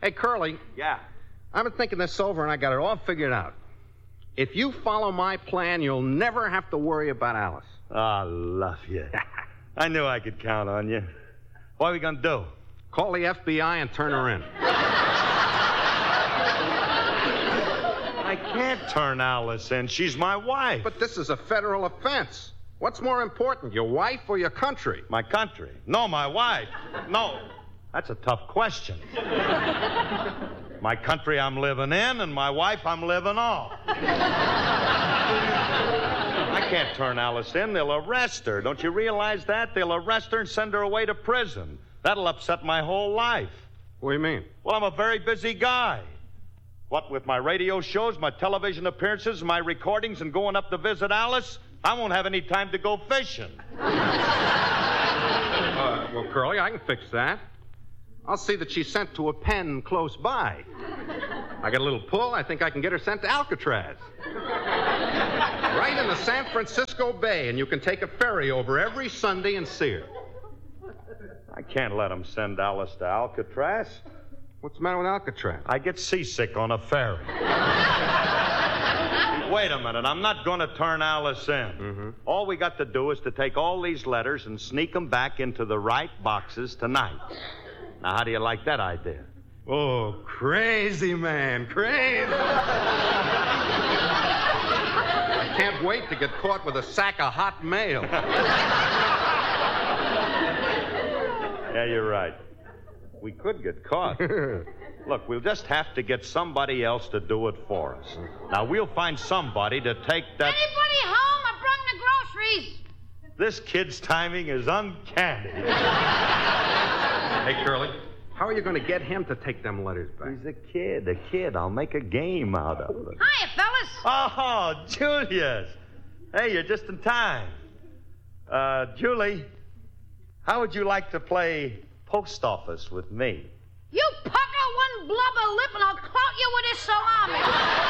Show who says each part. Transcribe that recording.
Speaker 1: Hey, Curly.
Speaker 2: Yeah.
Speaker 1: I've been thinking this over, and I got it all figured out. If you follow my plan, you'll never have to worry about Alice.
Speaker 2: I love you. I knew I could count on you. What are we going to do?
Speaker 1: Call the FBI and turn her in.
Speaker 2: I can't turn Alice in. She's my wife.
Speaker 1: But this is a federal offense. What's more important, your wife or your country?
Speaker 2: My country. No, my wife. No. That's a tough question. My country I'm living in, and my wife I'm living off. I can't turn Alice in. They'll arrest her. Don't you realize that? They'll arrest her and send her away to prison. That'll upset my whole life.
Speaker 1: What do you mean?
Speaker 2: Well, I'm a very busy guy. What with my radio shows, my television appearances, my recordings, and going up to visit Alice, I won't have any time to go fishing.
Speaker 1: Well, Curly, I can fix that. I'll see that she's sent to a pen close by. I got a little pull. I think I can get her sent to Alcatraz. Right in the San Francisco Bay, and you can take a ferry over every Sunday and see her.
Speaker 2: I can't let them send Alice to Alcatraz.
Speaker 1: What's the matter with Alcatraz?
Speaker 2: I get seasick on a ferry. Wait a minute. I'm not going to turn Alice in.
Speaker 1: Mm-hmm.
Speaker 2: All we got to do is to take all these letters and sneak them back into the right boxes tonight. Now, how do you like that idea?
Speaker 1: Oh, crazy, man. Crazy. I can't wait to get caught with a sack of hot mail.
Speaker 2: Yeah, you're right. We could get caught. Look, we'll just have to get somebody else to do it for us. Now, we'll find somebody to take that...
Speaker 3: Anybody home? I brung the groceries.
Speaker 2: This kid's timing is uncanny.
Speaker 1: Hey, Curly, how are you going to get him to take them letters back?
Speaker 2: He's a kid. I'll make a game out of it.
Speaker 3: Hiya, fellas.
Speaker 2: Oh, Julius. Hey, you're just in time. Julie, how would you like to play post office with me?
Speaker 3: You pucker one blubber lip and I'll clout you with this salami.